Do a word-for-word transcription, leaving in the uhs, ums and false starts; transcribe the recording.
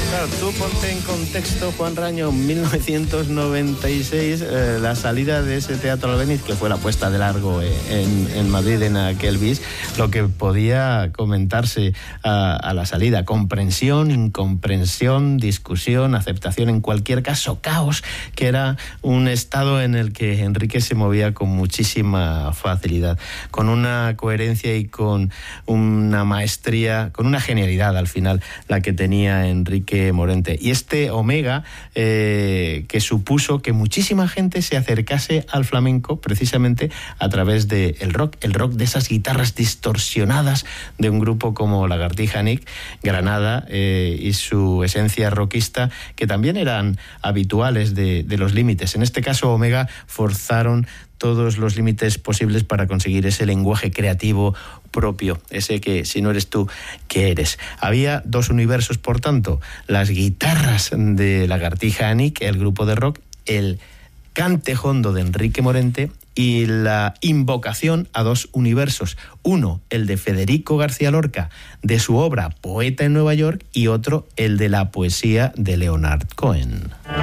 Claro, tú ponte en contexto, Juan Raño, mil novecientos noventa y seis, eh, la salida de ese Teatro Albéniz, que fue la puesta de largo eh, en, en Madrid en aquel bis, lo que podía comentarse a, a la salida: comprensión, incomprensión, discusión, aceptación, en cualquier caso caos, que era un estado en el que Enrique se movía con muchísima facilidad, con una coherencia y con una maestría, con una genialidad al final, la que tenía Enrique Morente. Y este Omega, eh, que supuso que muchísima gente se acercase al flamenco precisamente a través del rock, el rock de esas guitarras distorsionadas de un grupo como Lagartija Nick, Granada, eh, y su esencia rockista, que también eran habituales de, de los límites. En este caso, Omega forzaron todos los límites posibles para conseguir ese lenguaje creativo propio, ese que, si no eres tú, ¿qué eres? Había dos universos, por tanto: las guitarras de Lagartija Nick, el grupo de rock, el cante hondo de Enrique Morente, y la invocación a dos universos: uno, el de Federico García Lorca, de su obra Poeta en Nueva York, y otro, el de la poesía de Leonard Cohen.